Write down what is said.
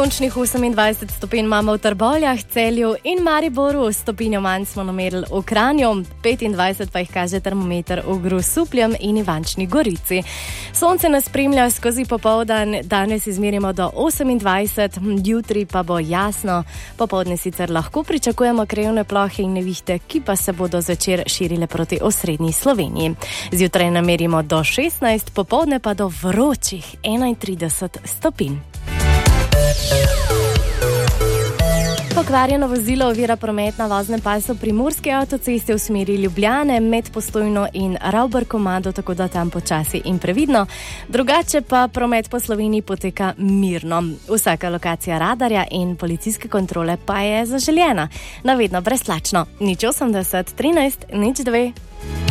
Sončnih 28 stopinj imamo v Trbovljah, Celju in Mariboru, stopinjo manj smo namerili v Kranju, 25 pa jih kaže termometer v Grosupljem in Ivančni Gorici. Sonce nas spremlja skozi popoldan, danes izmerimo do 28, jutri pa bo jasno. Popoldne sicer lahko pričakujemo krajevne plohe in nevihte, ki pa se bodo zvečer širile proti osrednji Sloveniji. Zjutraj namerimo do 16, popoldne pa do vročih 31 stopinj. Pokvarjeno vozilo ovira promet na voznem pasu Primorske avtoceste v smeri Ljubljane med Postojno in Ravbarkomado, tako da tam počasi in previdno. Drugače pa promet po Sloveniji poteka mirno. Vsaka lokacija radarja in policijske kontrole pa je zaželjena. Navedno brezplačno. 080 13 02.